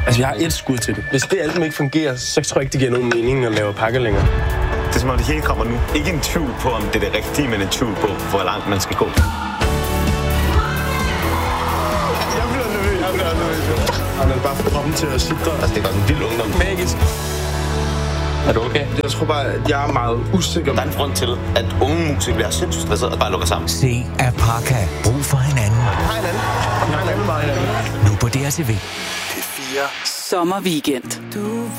Altså, jeg har et skud til det. Hvis det album ikke fungerer, så tror jeg ikke, det giver nogen mening at lave pakke længere. Det er som om det hele kommer nu. Ikke en tvivl på, om det er det rigtige, men en tvivl på, hvor langt man skal gå. Jeg bliver nervøs. Han er bare for kroppen til at sidde der. Altså, det er godt en vild ungdom. Magisk. Er du okay? Jeg tror bare, at jeg er meget usikker. Der er en grund til, at unge musikere bliver sindssygt stresset og bare lukker sammen. Se Apaka. Brug for hinanden. Hej hinanden. Nu på DRTV. Sommerweekend.